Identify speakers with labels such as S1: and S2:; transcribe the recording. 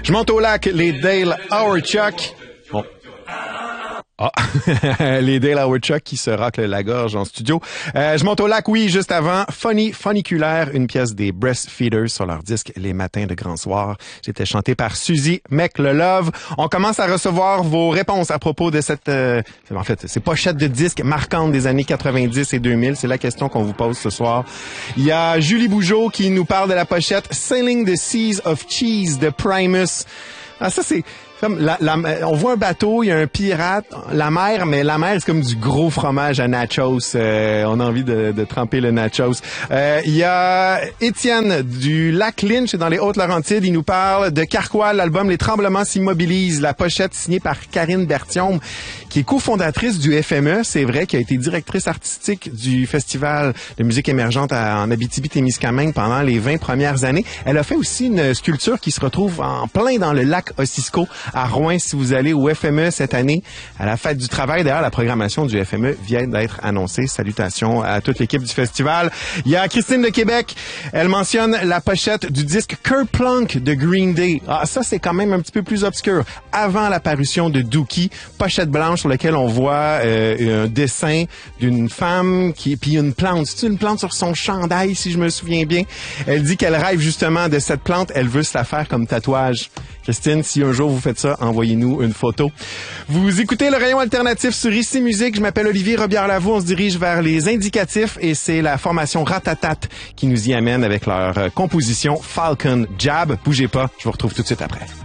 S1: Je monte au lac, les Dale Howard-Chuck. Bon. Ah, les Dale Howard-Chuck qui se raclent la gorge en studio. Je monte au lac, oui, juste avant. Funiculaire, une pièce des Breastfeeders sur leur disque Les Matins de Grand Soir. J'étais chanté par Suzy McLelove. On commence à recevoir vos réponses à propos de cette, en fait, ces pochettes de disques marquantes des années 90 et 2000. C'est la question qu'on vous pose ce soir. Il y a Julie Bougeaud qui nous parle de la pochette Sailing the Seas of Cheese de Primus. Ah, ça, c'est comme on voit un bateau, il y a un pirate, la mer, mais la mer, c'est comme du gros fromage à nachos. On a envie de tremper le nachos. Il y a Étienne du Lac Lynch dans les Hautes-Laurentides. Il nous parle de Carquois, l'album Les Tremblements s'immobilisent, la pochette signée par Karine Berthiaume, qui est cofondatrice du FME, c'est vrai, qui a été directrice artistique du Festival de musique émergente en Abitibi-Témiscamingue pendant les 20 premières années. Elle a fait aussi une sculpture qui se retrouve en plein dans le lac Ossisco à Rouen, si vous allez au FME cette année, à la fête du travail. D'ailleurs, la programmation du FME vient d'être annoncée. Salutations à toute l'équipe du festival. Il y a Christine de Québec. Elle mentionne la pochette du disque Kerplunk de Green Day. Ah, ça, c'est quand même un petit peu plus obscur. Avant la parution de Dookie, pochette blanche sur laquelle on voit un dessin d'une femme puis une plante. C'est une plante sur son chandail, si je me souviens bien. Elle dit qu'elle rêve justement de cette plante. Elle veut se la faire comme tatouage. Christine, si un jour vous faites ça, envoyez-nous une photo. Vous écoutez le rayon alternatif sur Ici Musique. Je m'appelle Olivier Robillard-Lavaux. On se dirige vers les indicatifs et c'est la formation Ratatat qui nous y amène avec leur composition Falcon Jab. Bougez pas, je vous retrouve tout de suite après.